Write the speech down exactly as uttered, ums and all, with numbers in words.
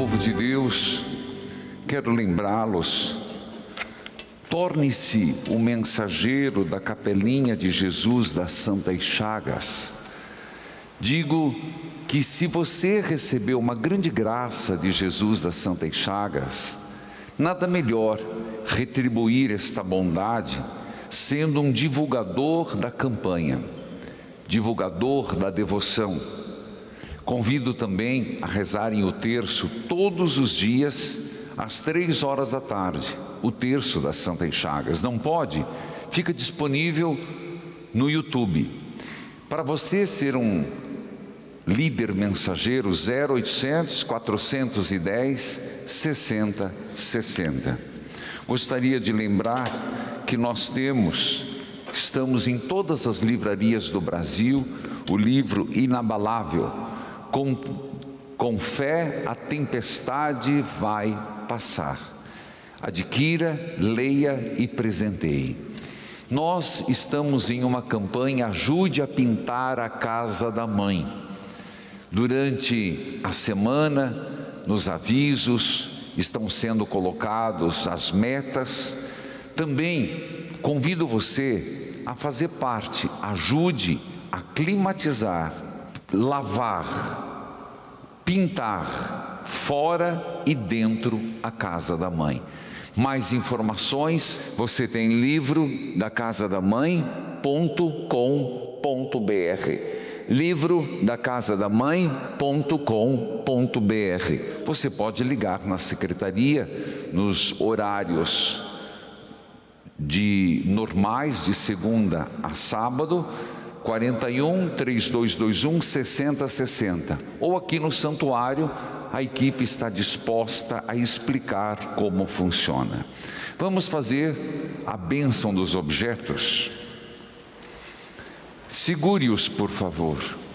povo de Deus, quero lembrá-los, torne-se o mensageiro da capelinha de Jesus das Santas Chagas. Digo que se você recebeu uma grande graça de Jesus das Santas Chagas, nada melhor retribuir esta bondade sendo um divulgador da campanha, divulgador da devoção. Convido também a rezarem o terço todos os dias, às três horas da tarde, o terço das Santas Chagas. Não pode? Fica disponível no YouTube. Para você ser um líder mensageiro, zero oitocentos, quatrocentos e dez, sessenta, sessenta. Gostaria de lembrar que nós temos, estamos em todas as livrarias do Brasil, o livro Inabalável, com, com fé a tempestade vai passar. Adquira, leia e presenteie. Nós estamos em uma campanha Ajude a Pintar a Casa da Mãe. Durante a semana, nos avisos, estão sendo colocados as metas. Também convido você a fazer parte, ajude a climatizar, lavar, pintar, fora e dentro a casa da mãe. Mais informações, você tem livro da casa da mãe ponto com ponto br. livro da casa da mãe ponto com ponto br. Você pode ligar na secretaria nos horários de normais, de segunda a sábado, quarenta e um, trinta e dois vinte e um, sessenta, sessenta. Ou aqui no santuário, a equipe está disposta a explicar como funciona. Vamos fazer a bênção dos objetos. Segure-os, por favor.